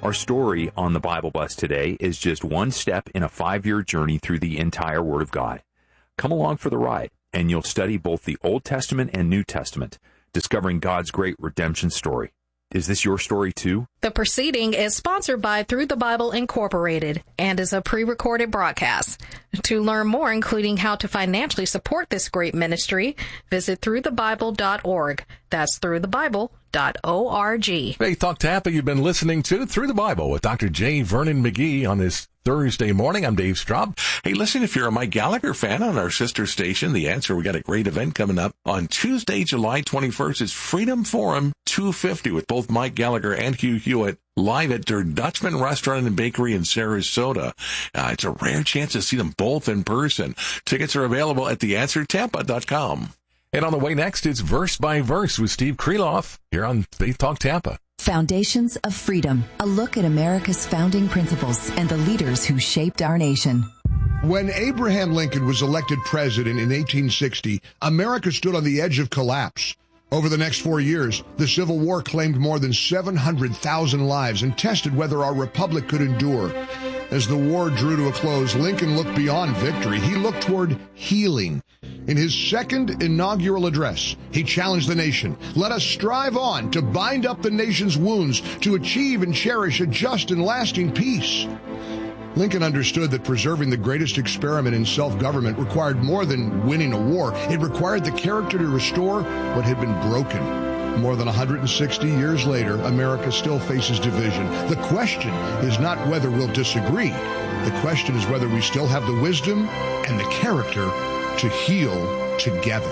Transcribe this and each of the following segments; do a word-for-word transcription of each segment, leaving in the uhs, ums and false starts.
Our story on the Bible Bus today is just one step in a five-year journey through the entire Word of God. Come along for the ride, and you'll study both the Old Testament and New Testament, discovering God's great redemption story. Is this your story too? The proceeding is sponsored by Through the Bible Incorporated and is a pre-recorded broadcast. To learn more, including how to financially support this great ministry, visit through the bible dot org. That's through the bible dot org. Faith Talk Tampa, you've been listening to Through the Bible with Doctor J. Vernon McGee on this Thursday morning. I'm Dave Straub. Hey, listen, if you're a Mike Gallagher fan on our sister station, The Answer, we got a great event coming up on Tuesday, July twenty-first. It's Freedom Forum two fifty with both Mike Gallagher and Hugh Hewitt live at their Dutchman Restaurant and Bakery in Sarasota. Uh, it's a rare chance to see them both in person. Tickets are available at the answer tampa dot com. And on the way next, it's Verse by Verse with Steve Kreloff here on Faith Talk Tampa. Foundations of Freedom, a look at America's founding principles and the leaders who shaped our nation. When Abraham Lincoln was elected president in eighteen sixty, America stood on the edge of collapse. Over the next four years, the Civil War claimed more than seven hundred thousand lives and tested whether our republic could endure. As the war drew to a close, Lincoln looked beyond victory. He looked toward healing. In his second inaugural address, he challenged the nation. Let us strive on to bind up the nation's wounds, to achieve and cherish a just and lasting peace. Lincoln understood that preserving the greatest experiment in self-government required more than winning a war. It required the character to restore what had been broken. More than one hundred sixty years later, America still faces division. The question is not whether we'll disagree. The question is whether we still have the wisdom and the character to heal together.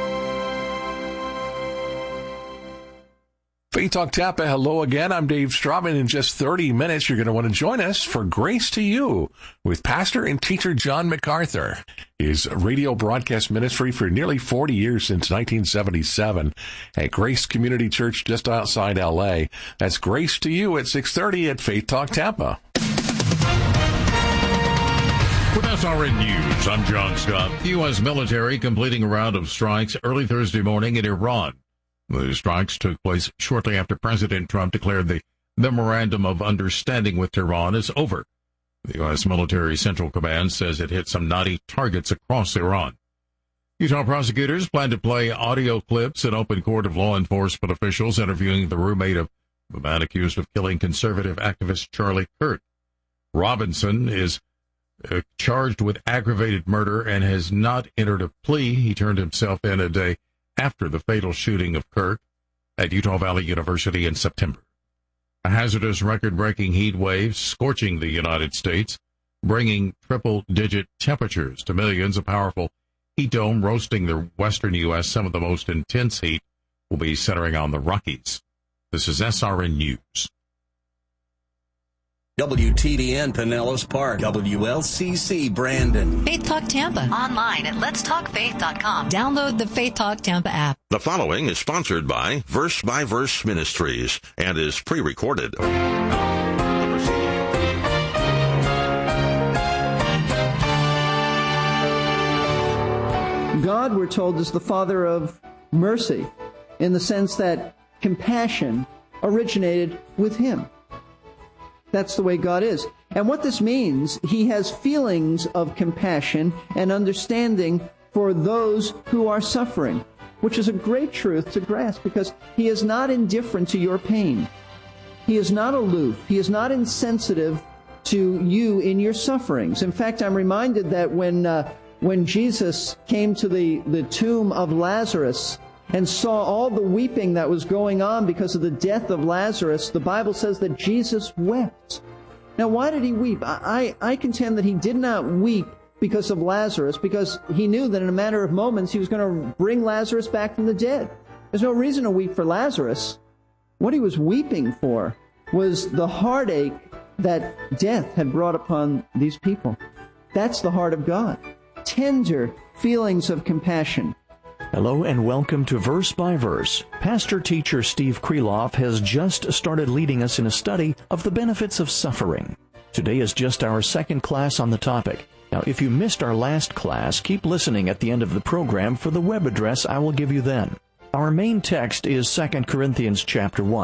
Faith Talk Tampa, hello again. I'm Dave Straub. In just thirty minutes, you're going to want to join us for Grace to You with pastor and teacher John MacArthur. His radio broadcast ministry for nearly forty years, since nineteen seventy-seven, at Grace Community Church just outside L A. That's Grace to You at six thirty at Faith Talk Tampa. With S R N News, I'm John Scott. The U S military completing a round of strikes early Thursday morning in Iran. The strikes took place shortly after President Trump declared the Memorandum of Understanding with Tehran is over. The U S Military Central Command says it hit some ninety targets across Iran. Utah prosecutors plan to play audio clips in open court of law enforcement officials interviewing the roommate of the man accused of killing conservative activist Charlie Kirk. Robinson is uh, charged with aggravated murder and has not entered a plea. He turned himself in a day after the fatal shooting of Kirk at Utah Valley University in September. A hazardous record-breaking heat wave scorching the United States, bringing triple-digit temperatures to millions. A powerful heat dome roasting the western U S Some of the most intense heat will be centering on the Rockies. This is S R N News. W T D N Pinellas Park, W L C C Brandon. Faith Talk Tampa. Online at lets talk faith dot com. Download the Faith Talk Tampa app. The following is sponsored by Verse by Verse Ministries and is pre-recorded. God, we're told, is the Father of mercy in the sense that compassion originated with Him. That's the way God is. And what this means, He has feelings of compassion and understanding for those who are suffering, which is a great truth to grasp because He is not indifferent to your pain. He is not aloof. He is not insensitive to you in your sufferings. In fact, I'm reminded that when uh, when Jesus came to the, the tomb of Lazarus and saw all the weeping that was going on because of the death of Lazarus, the Bible says that Jesus wept. Now, why did He weep? I, I, I contend that He did not weep because of Lazarus, because He knew that in a matter of moments He was going to bring Lazarus back from the dead. There's no reason to weep for Lazarus. What He was weeping for was the heartache that death had brought upon these people. That's the heart of God. Tender feelings of compassion. Hello and welcome to Verse by Verse. Pastor-teacher Steve Kreloff has just started leading us in a study of the benefits of suffering. Today is just our second class on the topic. Now, if you missed our last class, keep listening at the end of the program for the web address I will give you then. Our main text is Second Corinthians chapter one.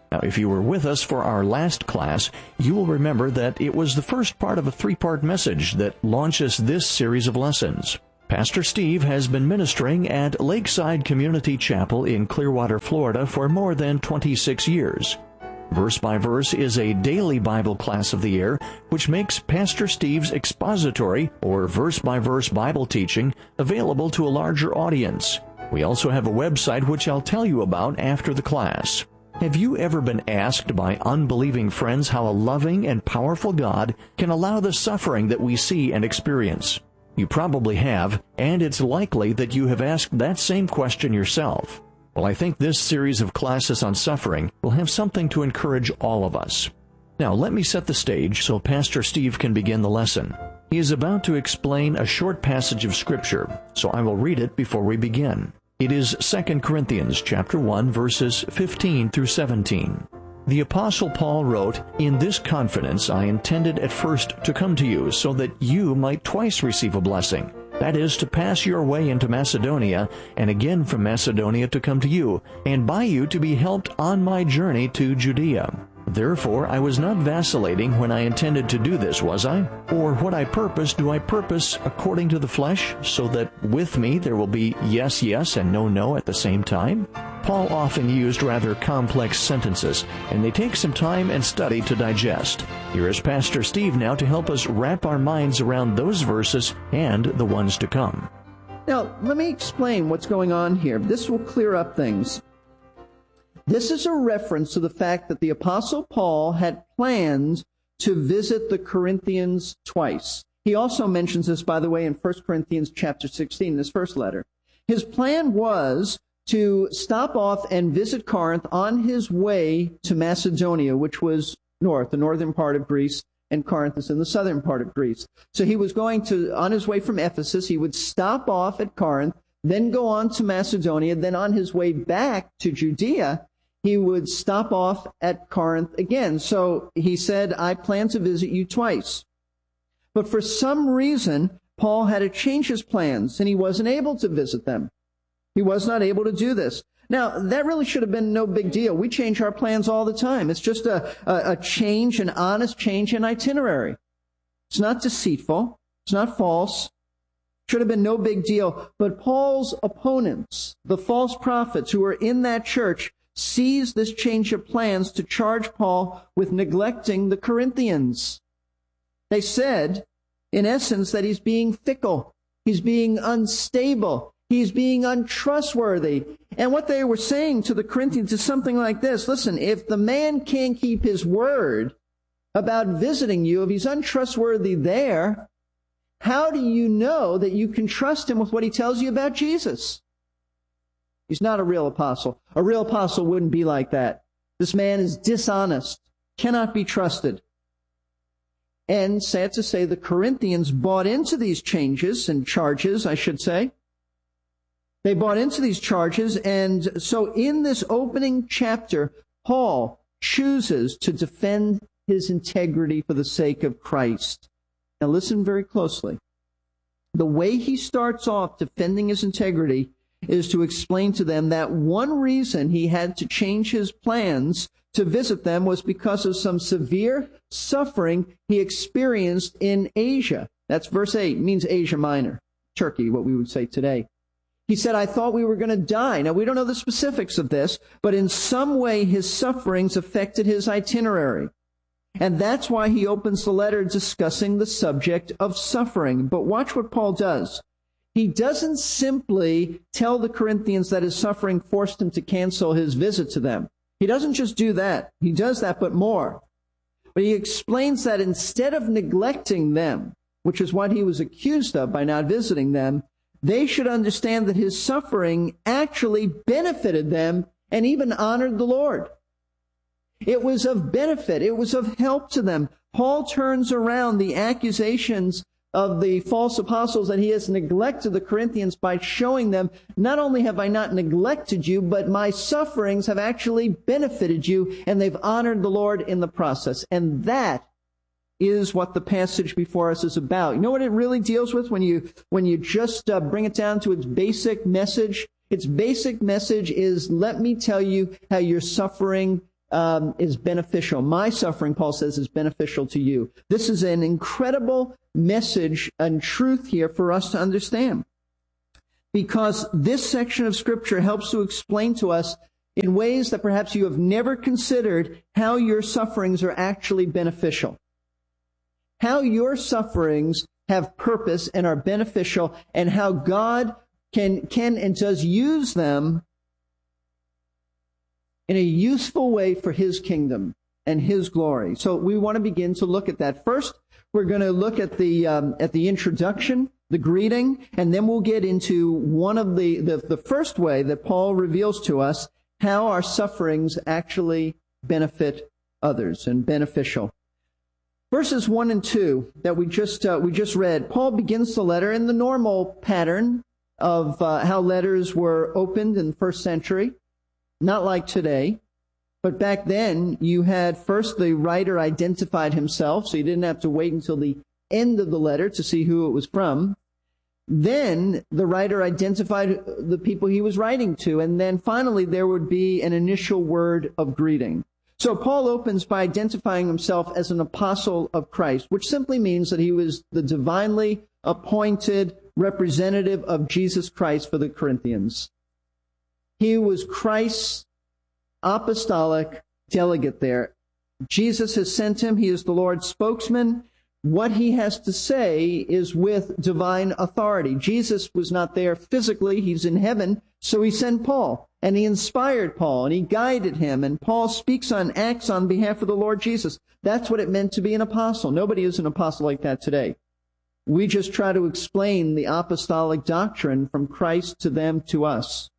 Now, if you were with us for our last class, you will remember that it was the first part of a three-part message that launches this series of lessons. Pastor Steve has been ministering at Lakeside Community Chapel in Clearwater, Florida for more than twenty-six years. Verse by Verse is a daily Bible class of the year, which makes Pastor Steve's expository or verse-by-verse Bible teaching available to a larger audience. We also have a website which I'll tell you about after the class. Have you ever been asked by unbelieving friends how a loving and powerful God can allow the suffering that we see and experience? You probably have, and it's likely that you have asked that same question yourself. Well, I think this series of classes on suffering will have something to encourage all of us. Now, let me set the stage so Pastor Steve can begin the lesson. He is about to explain a short passage of Scripture, so I will read it before we begin. It is Second Corinthians chapter one, verses fifteen through seventeen. The Apostle Paul wrote, "In this confidence I intended at first to come to you, so that you might twice receive a blessing. That is, to pass your way into Macedonia, and again from Macedonia to come to you, and by you to be helped on my journey to Judea. Therefore I was not vacillating when I intended to do this, was I? Or what I purpose do I purpose according to the flesh, so that with me there will be yes, yes, and no, no at the same time?" Paul often used rather complex sentences, and they take some time and study to digest. Here is Pastor Steve now to help us wrap our minds around those verses and the ones to come. Now, let me explain what's going on here. This will clear up things. This is a reference to the fact that the Apostle Paul had planned to visit the Corinthians twice. He also mentions this, by the way, in First Corinthians chapter sixteen, in his first letter. His plan was to stop off and visit Corinth on his way to Macedonia, which was north, the northern part of Greece, and Corinth is in the southern part of Greece. So he was going to, on his way from Ephesus, he would stop off at Corinth, then go on to Macedonia, then on his way back to Judea, he would stop off at Corinth again. So he said, I plan to visit you twice. But for some reason, Paul had to change his plans, and he wasn't able to visit them. He was not able to do this. Now, that really should have been no big deal. We change our plans all the time. It's just a, a, a change, an honest change in itinerary. It's not deceitful. It's not false. Should have been no big deal. But Paul's opponents, the false prophets who were in that church, seized this change of plans to charge Paul with neglecting the Corinthians. They said, in essence, that he's being fickle. He's being unstable. He's being untrustworthy. And what they were saying to the Corinthians is something like this. Listen, if the man can't keep his word about visiting you, if he's untrustworthy there, how do you know that you can trust him with what he tells you about Jesus? He's not a real apostle. A real apostle wouldn't be like that. This man is dishonest, cannot be trusted. And sad to say, the Corinthians bought into these changes and charges, I should say. They bought into these charges, and so in this opening chapter, Paul chooses to defend his integrity for the sake of Christ. Now listen very closely. The way he starts off defending his integrity is to explain to them that one reason he had to change his plans to visit them was because of some severe suffering he experienced in Asia. That's verse eight, means Asia Minor, Turkey, what we would say today. He said, I thought we were going to die. Now, we don't know the specifics of this, but in some way his sufferings affected his itinerary. And that's why he opens the letter discussing the subject of suffering. But watch what Paul does. He doesn't simply tell the Corinthians that his suffering forced him to cancel his visit to them. He doesn't just do that. He does that, but more. But he explains that instead of neglecting them, which is what he was accused of by not visiting them, they should understand that his suffering actually benefited them and even honored the Lord. It was of benefit. It was of help to them. Paul turns around the accusations of the false apostles that he has neglected the Corinthians by showing them, not only have I not neglected you, but my sufferings have actually benefited you, and they've honored the Lord in the process. And that is what the passage before us is about. You know what it really deals with when you when you just uh, bring it down to its basic message? Its basic message is, let me tell you how your suffering um, is beneficial. My suffering, Paul says, is beneficial to you. This is an incredible message and truth here for us to understand, because this section of Scripture helps to explain to us in ways that perhaps you have never considered how your sufferings are actually beneficial. How your sufferings have purpose and are beneficial, and how God can, can and does use them in a useful way for His kingdom and His glory. So we want to begin to look at that. First, we're going to look at the um, at the introduction, the greeting, and then we'll get into one of the, the, the first way that Paul reveals to us how our sufferings actually benefit others and beneficial. Verses one and two that we just uh, we just read, Paul begins the letter in the normal pattern of uh, how letters were opened in the first century, not like today. But back then, you had first the writer identified himself, so you didn't have to wait until the end of the letter to see who it was from. Then the writer identified the people he was writing to, and then finally there would be an initial word of greeting. So Paul opens by identifying himself as an apostle of Christ, which simply means that he was the divinely appointed representative of Jesus Christ for the Corinthians. He was Christ's apostolic delegate there. Jesus has sent him. He is the Lord's spokesman. What he has to say is with divine authority. Jesus was not there physically. He's in heaven. So he sent Paul, and he inspired Paul, and he guided him, and Paul speaks on, acts on behalf of the Lord Jesus. That's what it meant to be an apostle. Nobody is an apostle like that today. We just try to explain the apostolic doctrine from Christ to them, to us.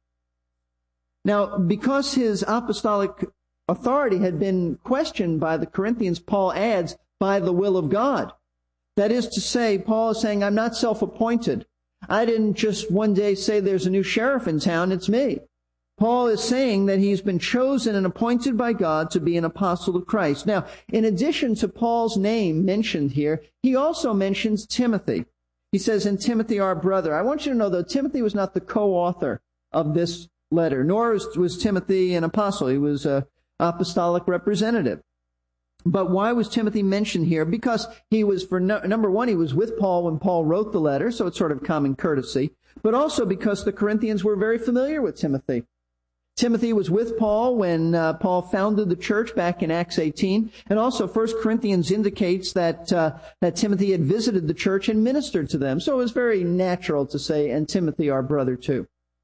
Now, because his apostolic authority had been questioned by the Corinthians, Paul adds, by the will of God. That is to say, Paul is saying, I'm not self-appointed. I didn't just one day say there's a new sheriff in town, it's me. Paul is saying that he's been chosen and appointed by God to be an apostle of Christ. Now, in addition to Paul's name mentioned here, he also mentions Timothy. He says, and Timothy our brother. I want you to know, though, Timothy was not the co-author of this letter, nor was, was Timothy an apostle. He was an apostolic representative. But why was Timothy mentioned here? Because he was, for no, number one, he was with Paul when Paul wrote the letter, so it's sort of common courtesy. But also because the Corinthians were very familiar with Timothy. Timothy was with Paul when uh, Paul founded the church back in Acts eighteen. And also First Corinthians indicates that uh, that Timothy had visited the church and ministered to them. So it was very natural to say, and Timothy our brother too.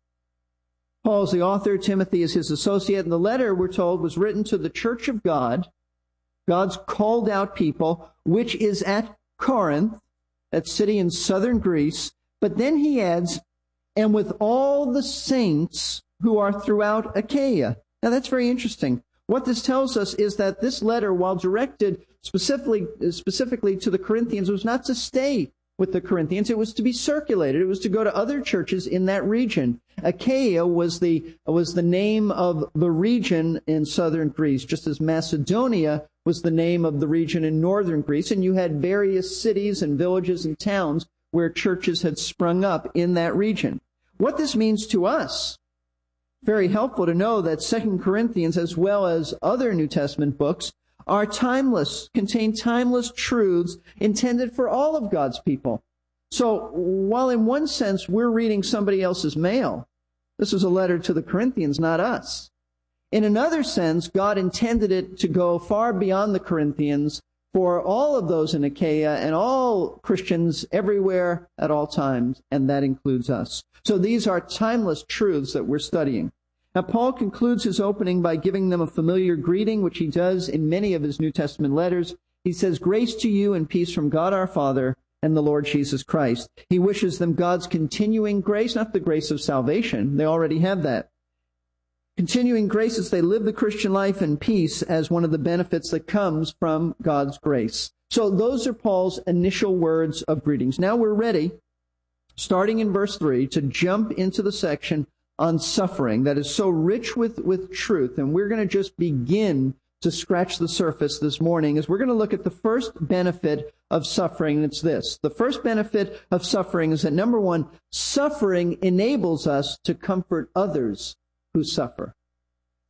Paul's the author. Timothy is his associate. And the letter, we're told, was written to the church of God, God's called out people, which is at Corinth, that city in southern Greece. But then he adds, and with all the saints who are throughout Achaia. Now that's very interesting. What this tells us is that this letter, while directed specifically, specifically to the Corinthians, was not to stay with the Corinthians. It was to be circulated. It was to go to other churches in that region. Achaia was the, was the name of the region in southern Greece, just as Macedonia was the name of the region in northern Greece. And you had various cities and villages and towns where churches had sprung up in that region. What this means to us, very helpful to know that Second Corinthians, as well as other New Testament books, are timeless, contain timeless truths intended for all of God's people. So while in one sense we're reading somebody else's mail, this is a letter to the Corinthians, not us. In another sense, God intended it to go far beyond the Corinthians for all of those in Achaia and all Christians everywhere at all times, and that includes us. So these are timeless truths that we're studying. Now, Paul concludes his opening by giving them a familiar greeting, which he does in many of his New Testament letters. He says, grace to you and peace from God our Father and the Lord Jesus Christ. He wishes them God's continuing grace, not the grace of salvation. They already have that. Continuing grace as they live the Christian life in peace as one of the benefits that comes from God's grace. So those are Paul's initial words of greetings. Now we're ready, starting in verse three, to jump into the section on suffering that is so rich with, with truth. And we're going to just begin to scratch the surface this morning as we're going to look at the first benefit of suffering. And it's this. The first benefit of suffering is that, number one, suffering enables us to comfort others who suffer.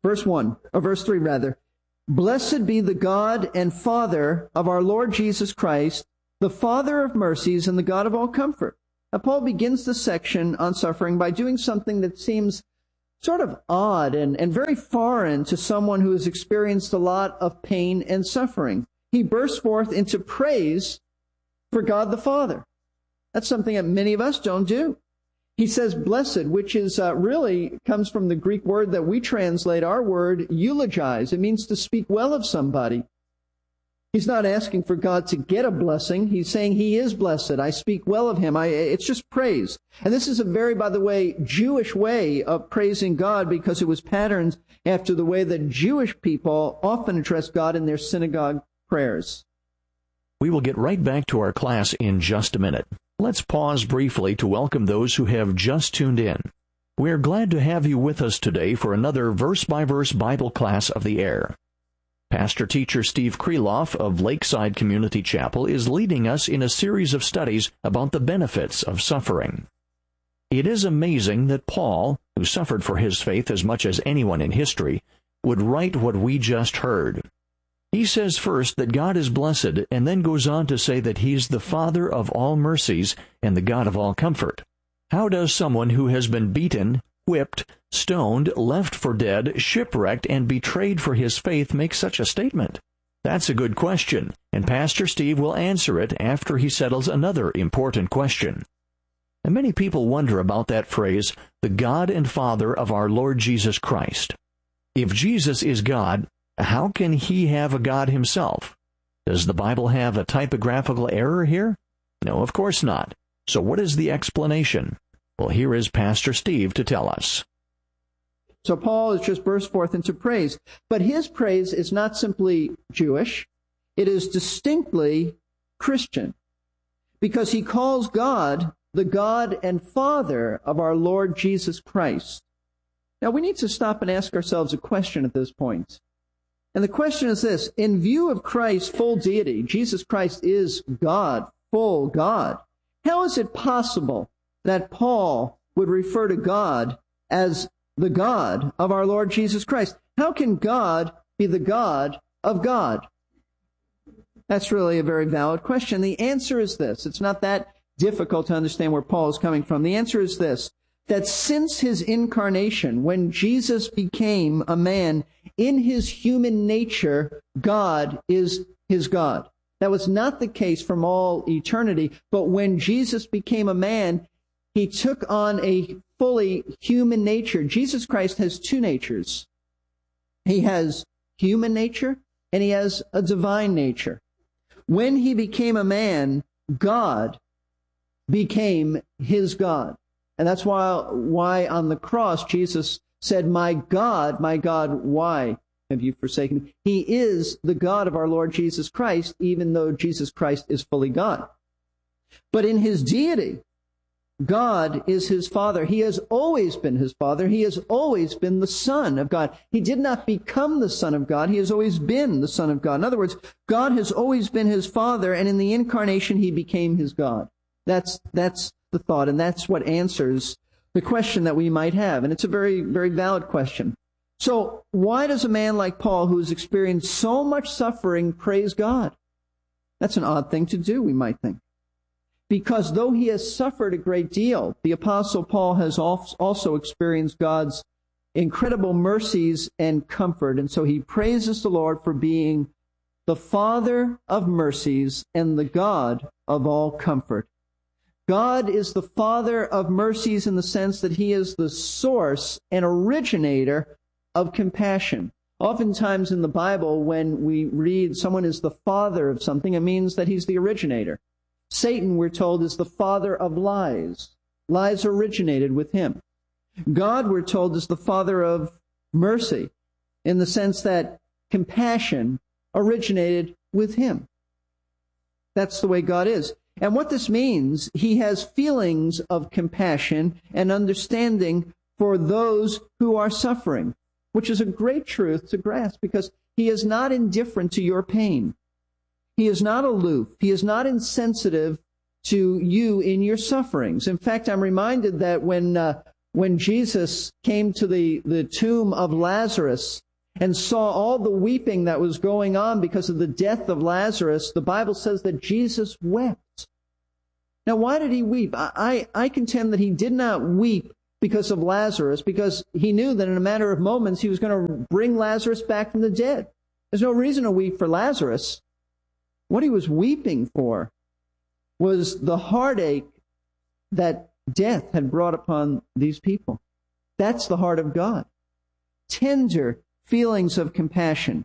Verse one, or verse three rather. Blessed be the God and Father of our Lord Jesus Christ, the Father of mercies and the God of all comfort. Now, Paul begins this section on suffering by doing something that seems sort of odd and, and very foreign to someone who has experienced a lot of pain and suffering. He bursts forth into praise for God the Father. That's something that many of us don't do. He says blessed, which is uh, really comes from the Greek word that we translate our word eulogize. It means to speak well of somebody. He's not asking for God to get a blessing. He's saying he is blessed. I speak well of him. I, it's just praise. And this is a very, by the way, Jewish way of praising God because it was patterned after the way that Jewish people often address God in their synagogue prayers. We will get right back to our class in just a minute. Let's pause briefly to welcome those who have just tuned in. We're glad to have you with us today for another verse-by-verse Bible class of the air. Pastor-teacher Steve Kreloff of Lakeside Community Chapel is leading us in a series of studies about the benefits of suffering. It is amazing that Paul, who suffered for his faith as much as anyone in history, would write what we just heard. He says first that God is blessed, and then goes on to say that He's the Father of all mercies and the God of all comfort. How does someone who has been beaten, whipped, stoned, left for dead, shipwrecked, and betrayed for his faith make such a statement? That's a good question, and Pastor Steve will answer it after he settles another important question. And many people wonder about that phrase, the God and Father of our Lord Jesus Christ. If Jesus is God, how can he have a God himself? Does the Bible have a typographical error here? No, of course not. So what is the explanation? Well, here is Pastor Steve to tell us. So Paul has just burst forth into praise. But his praise is not simply Jewish. It is distinctly Christian. Because he calls God the God and Father of our Lord Jesus Christ. Now, we need to stop and ask ourselves a question at this point. And the question is this: in view of Christ's full deity, Jesus Christ is God, full God. How is it possible that Paul would refer to God as the God of our Lord Jesus Christ? How can God be the God of God? That's really a very valid question. The answer is this. It's not that difficult to understand where Paul is coming from. The answer is this, that since his incarnation, when Jesus became a man, in his human nature, God is his God. That was not the case from all eternity, but when Jesus became a man, he took on a fully human nature. Jesus Christ has two natures. He has human nature and he has a divine nature. When he became a man, God became his God. And that's why, why on the cross Jesus said, "My God, my God, why have you forsaken me?" He is the God of our Lord Jesus Christ, even though Jesus Christ is fully God. But in his deity, God is his Father. He has always been his Father. He has always been the Son of God. He did not become the Son of God. He has always been the Son of God. In other words, God has always been his Father, and in the incarnation, he became his God. That's, that's the thought, and that's what answers the question that we might have. And it's a very, very valid question. So why does a man like Paul, who has experienced so much suffering, praise God? That's an odd thing to do, we might think. Because though he has suffered a great deal, the Apostle Paul has also experienced God's incredible mercies and comfort. And so he praises the Lord for being the Father of mercies and the God of all comfort. God is the Father of mercies in the sense that he is the source and originator of compassion. Oftentimes in the Bible, when we read someone is the father of something, it means that he's the originator. Satan, we're told, is the father of lies. Lies originated with him. God, we're told, is the father of mercy in the sense that compassion originated with him. That's the way God is. And what this means, he has feelings of compassion and understanding for those who are suffering, which is a great truth to grasp because he is not indifferent to your pain. He is not aloof. He is not insensitive to you in your sufferings. In fact, I'm reminded that when uh, when Jesus came to the, the tomb of Lazarus and saw all the weeping that was going on because of the death of Lazarus, the Bible says that Jesus wept. Now, why did he weep? I, I, I contend that he did not weep because of Lazarus, because he knew that in a matter of moments he was going to bring Lazarus back from the dead. There's no reason to weep for Lazarus. What he was weeping for was the heartache that death had brought upon these people. That's the heart of God. Tender feelings of compassion.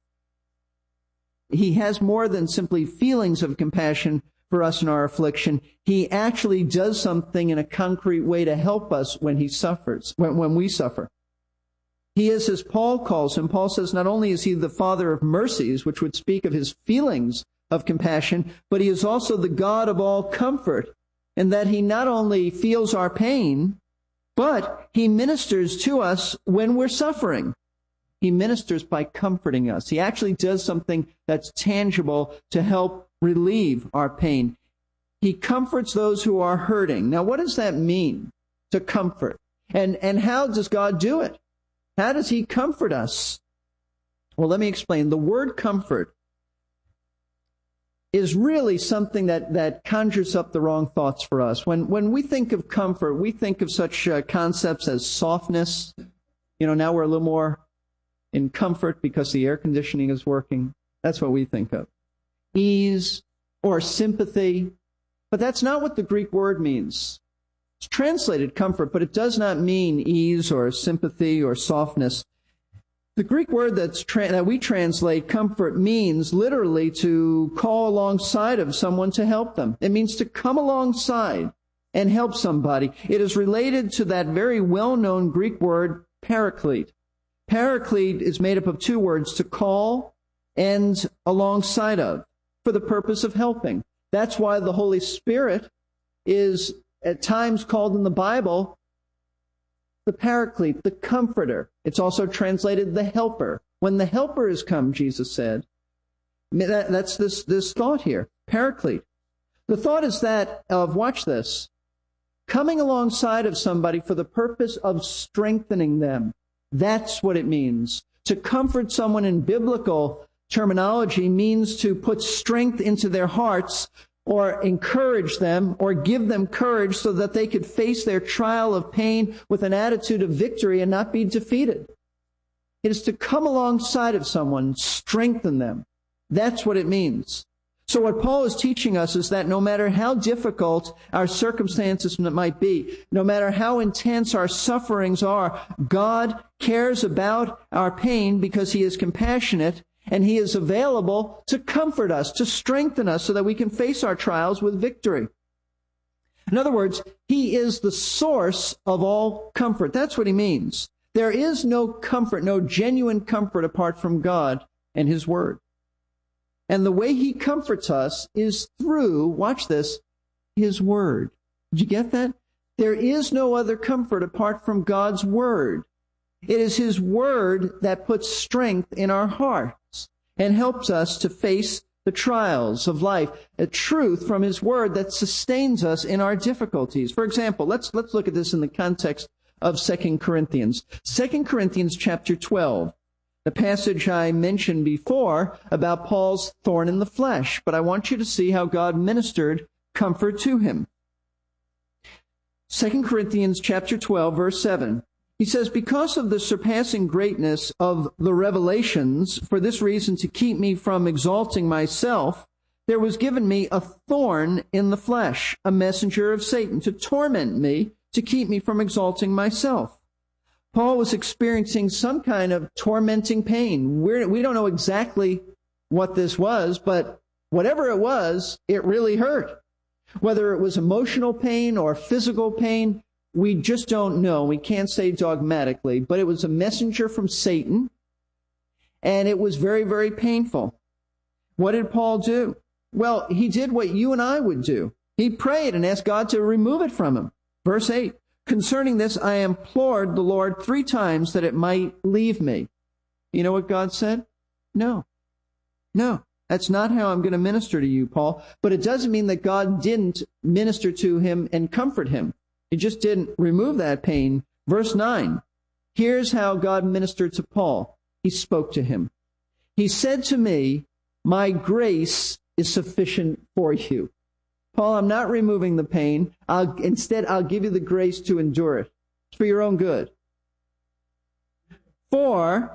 He has more than simply feelings of compassion for us in our affliction. He actually does something in a concrete way to help us when he suffers, when, when we suffer. He is, as Paul calls him, Paul says not only is he the Father of mercies, which would speak of his feelings of compassion, but he is also the God of all comfort, in that he not only feels our pain, but he ministers to us when we're suffering. He ministers by comforting us. He actually does something that's tangible to help relieve our pain. He comforts those who are hurting. Now, what does that mean, to comfort? And, and how does God do it? How does he comfort us? Well, let me explain. The word comfort is really something that, that conjures up the wrong thoughts for us. When, when we think of comfort, we think of such uh, concepts as softness. You know, now we're a little more in comfort because the air conditioning is working. That's what we think of. Ease or sympathy. But that's not what the Greek word means. It's translated comfort, but it does not mean ease or sympathy or softness. The Greek word that's tra- that we translate comfort means literally to call alongside of someone to help them. It means to come alongside and help somebody. It is related to that very well-known Greek word paraclete. Paraclete is made up of two words, to call and alongside of, for the purpose of helping. That's why the Holy Spirit is at times called in the Bible the paraclete, the comforter. It's also translated the helper. When the helper has come, Jesus said, that, that's this, this thought here, paraclete. The thought is that of, watch this, coming alongside of somebody for the purpose of strengthening them. That's what it means. To comfort someone in biblical terminology means to put strength into their hearts, or encourage them, or give them courage so that they could face their trial of pain with an attitude of victory and not be defeated. It is to come alongside of someone, strengthen them. That's what it means. So what Paul is teaching us is that no matter how difficult our circumstances might be, no matter how intense our sufferings are, God cares about our pain because he is compassionate, and he is available to comfort us, to strengthen us so that we can face our trials with victory. In other words, he is the source of all comfort. That's what he means. There is no comfort, no genuine comfort apart from God and his word. And the way he comforts us is through, watch this, his word. Did you get that? There is no other comfort apart from God's word. It is his word that puts strength in our hearts and helps us to face the trials of life. A truth from his word that sustains us in our difficulties. For example, let's let's look at this in the context of Second Corinthians. Second Corinthians chapter twelve. The passage I mentioned before about Paul's thorn in the flesh. But I want you to see how God ministered comfort to him. Second Corinthians chapter twelve, verse seven. He says, because of the surpassing greatness of the revelations, for this reason to keep me from exalting myself, there was given me a thorn in the flesh, a messenger of Satan, to torment me, to keep me from exalting myself. Paul was experiencing some kind of tormenting pain. We're, we don't know exactly what this was, but whatever it was, it really hurt. Whether it was emotional pain or physical pain, we just don't know. We can't say dogmatically, but it was a messenger from Satan, and it was very, very painful. What did Paul do? Well, he did what you and I would do. He prayed and asked God to remove it from him. Verse eight, concerning this, I implored the Lord three times that it might leave me. You know what God said? No. No. That's not how I'm going to minister to you, Paul. But it doesn't mean that God didn't minister to him and comfort him. He just didn't remove that pain. Verse nine. Here's how God ministered to Paul. He spoke to him. He said to me, my grace is sufficient for you. Paul, I'm not removing the pain. I'll, instead, I'll give you the grace to endure it. It's for your own good. For